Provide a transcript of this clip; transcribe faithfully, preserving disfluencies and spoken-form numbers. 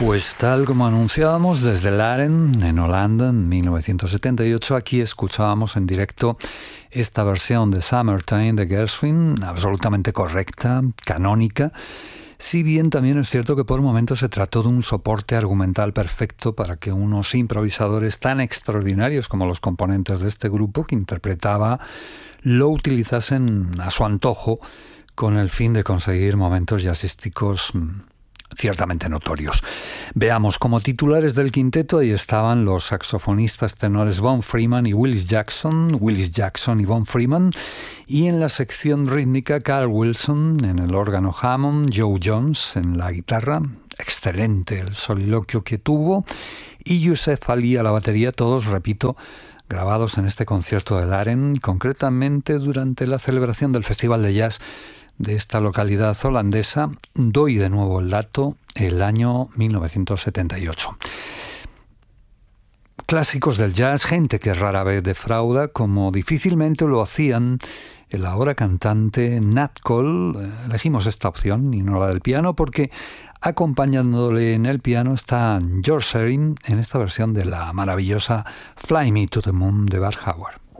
Pues tal como anunciábamos desde Laren, en Holanda, en mil novecientos setenta y ocho, aquí escuchábamos en directo esta versión de Summertime de Gershwin, absolutamente correcta, canónica, si bien también es cierto que por momentos se trató de un soporte argumental perfecto para que unos improvisadores tan extraordinarios como los componentes de este grupo que interpretaba lo utilizasen a su antojo con el fin de conseguir momentos jazzísticos ciertamente notorios. Veamos, como titulares del quinteto ahí estaban los saxofonistas tenores Von Freeman y Willis Jackson, Willis Jackson y Von Freeman, y en la sección rítmica Carl Wilson en el órgano Hammond, Joe Jones en la guitarra, excelente el soliloquio que tuvo, y Yusef Ali a la batería, todos, repito, grabados en este concierto de Laren, concretamente durante la celebración del Festival de Jazz de esta localidad holandesa. Doy de nuevo el dato, el año mil novecientos setenta y ocho. Clásicos del jazz, gente que rara vez defrauda, como difícilmente lo hacían el ahora cantante Nat Cole. Elegimos esta opción y no la del piano porque acompañándole en el piano está George Shearing en esta versión de la maravillosa Fly Me to the Moon de Bart Howard.